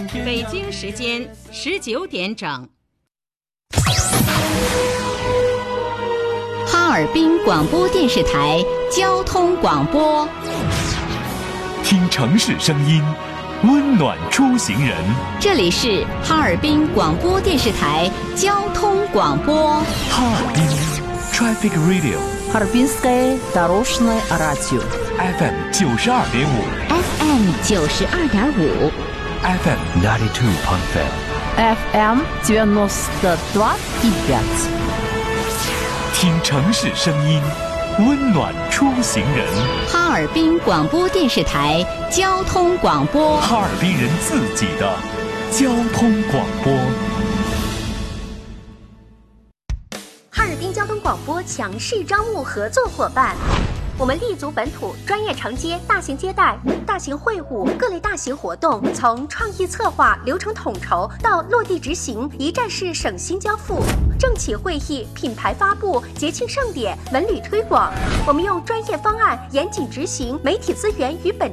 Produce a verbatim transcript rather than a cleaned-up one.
北京时间十九点整。 哈尔滨广播电视台交通广播， 听城市声音，温暖出行人。 这里是哈尔滨广播电视台交通广播。 哈尔滨 Traffic Radio， Харбинское дорожное радио F M 九十二点五 F M 九十二点五 F M ninety two point five F M девяносто два и пять。 听城市声音，温暖出行人。 哈尔滨广播电视台交通广播， 哈尔滨人自己的交通广播。 哈尔滨交通广播强势招募合作伙伴。我们立足本土，专业承接大型接待、大型会务、各类大型活动，从创意策划、流程统筹到落地执行，一站式省心交付。政企会议、品牌发布、节庆盛典、文旅推广，我们用专业方案严谨执行，媒体资源与本